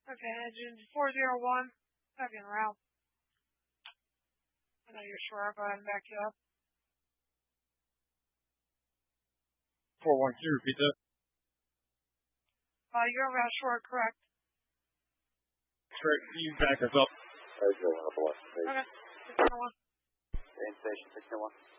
Okay, engine 401, that'd be en route. I know you're sure. I'll go ahead and back you up. 41, can you repeat that? You're en route short, correct? Correct. You back us up. Okay. 601. Okay. 601. Main station 601.